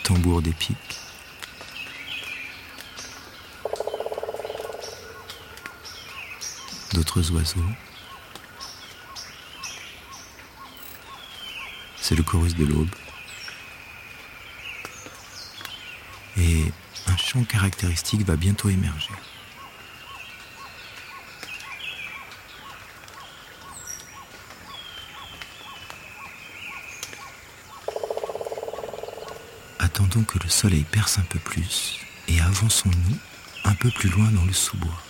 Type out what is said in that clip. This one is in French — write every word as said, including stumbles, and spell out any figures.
tambour des pics. D'autres oiseaux. C'est le chorus de l'aube. Et un chant caractéristique va bientôt émerger. Attendons que le soleil perce un peu plus et avançons-nous un peu plus loin dans le sous-bois.